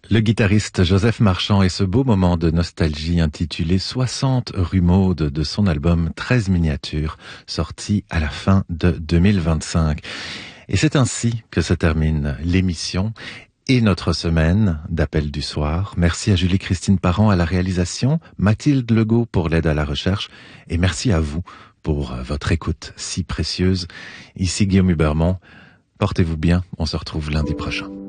Le guitariste Joseph Marchand et ce beau moment de nostalgie intitulé 60 rue Maude de son album 13 miniatures, sorti à la fin de 2025. Et c'est ainsi que se termine l'émission et notre semaine d'appel du soir. Merci à Julie-Christine Parent à la réalisation, Mathilde Legault pour l'aide à la recherche et merci à vous pour votre écoute si précieuse. Ici Guillaume Hubermont. Portez-vous bien, on se retrouve lundi prochain.